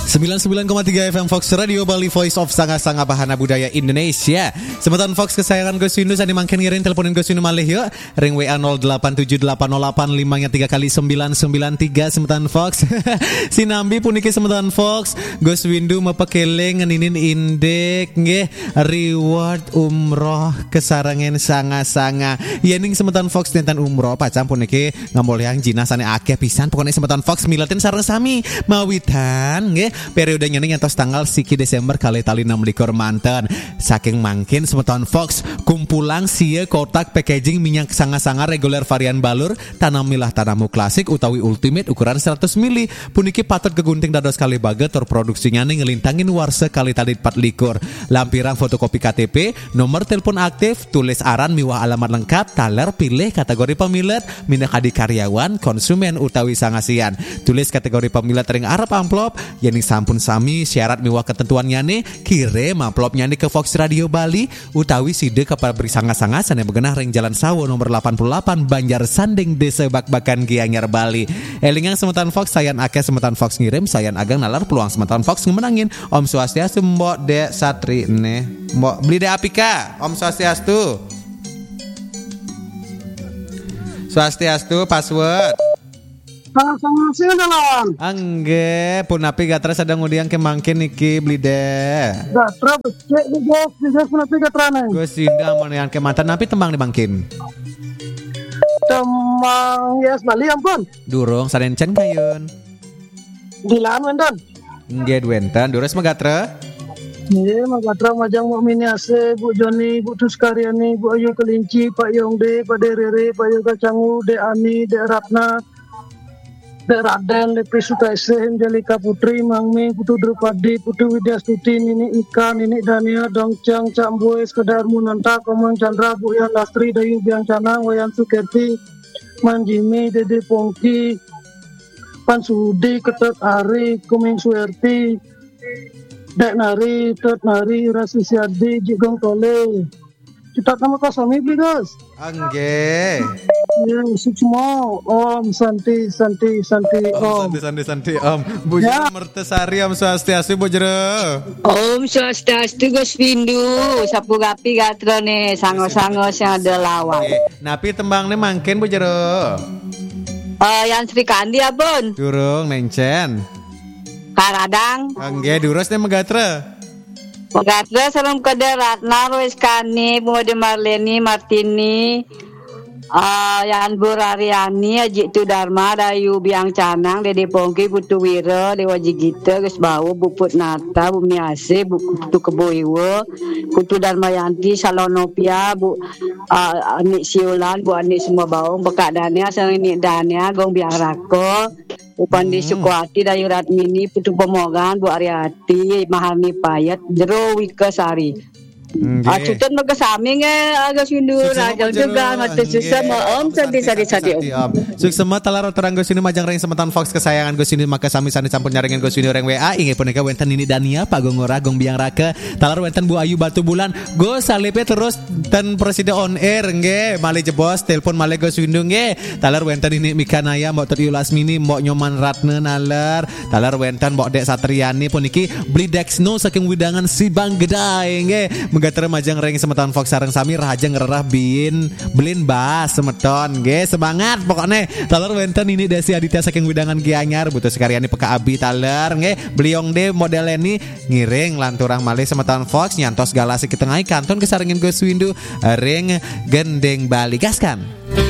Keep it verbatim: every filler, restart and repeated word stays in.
sembilan puluh sembilan koma tiga F M Fox Radio Bali, Voice of Sanga-Sanga Bahana Budaya Indonesia. Semeton Fox kesayangan Gus Windu sani mangken ngirim teleponin Gus Windu malih yuk. Ring W A nol delapan tujuh delapan nol delapan lima nya tiga kali sembilan sembilan tiga Semeton Fox. Sinambi puniki Semeton Fox. Gus Windu mepekeling ngeninin indek nggih reward umroh kesarangan sanga-sanga. Yening Semeton Fox dinten umroh pacam puniki ngamulyang jina sani akeh pisan pokoknya Semeton Fox milatin sareng sami mawitan nggih periodenya nih ngantos tanggal siki Desember kali tali enam likur manten. Saking mangkin Semeton Fox kumpulang siye kotak packaging minyak sanga-sanga reguler varian balur tanam milah tanamu klasik utawi ultimate ukuran seratus mililiter puniki patut kegunting dados kali baget tur produksinya nih ngelintangin warse kali tali empat likur. Lampirang fotokopi K T P, nomor telepon aktif, tulis aran miwah alamat lengkap, taler pilih kategori pemilet, minyak adi karyawan, konsumen utawi sangasian. Tulis kategori pemilet ring arep amplop yang sampun sami syarat miwah ketentuannya nih kirim amplopnya nih ke Fox Radio Bali utawi side ke pabrik sanga-sanga sana begenah ring Jalan Sawo nomor delapan puluh delapan Banjar Sanding Desa Bak-Bakan Gianyar Bali. Elingang Semeton Fox sayan akeh Semeton Fox ngirim sayan ageng nalar peluang Semeton Fox ngemenangin. Om Swastiastu mbok Dek Satri nih mbok beli Dek Apika. Om Swastiastu Swastiastu password sama sih dalam. Angge, pun api gatra sedang udiang kemangkin niki beli deh. Gatra becek di gas, di gas pun api gatra nih. Gue sinda mau yang kemantan api tembang dibangkin. Tembang yes Bali ampun. Durung sadencen kayun. Dilaan wenten. Nggih duenten, durus megatra. Iya, magatra majang mau miniase, Bu Joni, Bu Tuskariani, Bu Ayu Kelinci, Pak Yongde, Pak Derere, Pak Yoga Cangu, De Ani, De Ratna. Dek Raden, Dek Prisukaise, Angelika Putri, Mangmi, Putu Drupadi, Putu Widyastuti, Nini Ika, Nini Dania, Dongcang, Cak Boy, Sekedar Munanta, Komang Chandra, Bu Yan Lastri, Dayu Biang Canang, Wayan Sukerti, Manjimi, Dede Pongki, Pansudi, Ketet Ari, Kuming Suerti, Dek Nari, Tet Nari, Rasi Siardi, Jigong Tole. Kita nama kasami guys. Angge. Ya, semua Om Santi Santi Santi Om. Santi Santi Santi Om. Bu ya. Mertesari Om Swastiastu Bu Jero. Om Swastiastu Gus Windu. Sapu gapi gatra nih sango-sango yang ada lawan. Eh, napi tembang nih mangkin Bu Jero. Uh, yang Sri Kandi abon. Durung nencen. Karadang. Angge durus nih megatra. Magatra sarung kada Ratna Rois Kani, Bungode Marleni Martini, uh, Yan Burariani, Aji Tu Dharma, Dayu Biang Canang, Dede Pongki, Putu Wiro, Dewa Jigita, Gus Bawo, Buput Nata, Bu Miase, Bu Putu Keboiwo, Putu Dharma Yanti, Salonopia, Bu uh, Anik Siulan, Bu Anik semua bawang, Bekak Dania, Sarang Nik Dania, Gong Biang Rako, Upandi hmm. Sukuati, Dayu Ratmini, Putu Pemogan, Bu Ariati, Maharni Payat, Jero Wika Sari. Acutan magasami nga Gus Windu rajang juga mati susah mo Om Santi Santi Santi Om. Suksema talar terang Gus Windu majang ring Semeton Fox kesayangan Gus Windu makasami sani sampun nyaringin Gus Windu ring W A inge punika wenten Nini Dania Pak Gongora Gong Biang Rake talar wenten Bu Ayu Batu Bulan Gus salipe terus ten presiden on air nge mali jebos telepon mali Gus Windu nge talar wenten Nini Mikanaya mbok Tut Yulasmini mbok Nyoman Ratna nalar talar wenten mbok Dek Satriani puniki beli Dexno saking widangan si Bang Gedai nge Megatera majang ring Semeton Fox sareng sami raja ngererah bin belin bas Semeton nggih semangat pokoknya taler wenten ini Desi Aditya saking widangan Gianyar butuh sekalian Peka Abi taler nggih beliong de model ini ngiring lanturang malih Semeton Fox nyantos galasi ketengah kanton kesarengin Gus Windu ring gendeng Bali gaskan.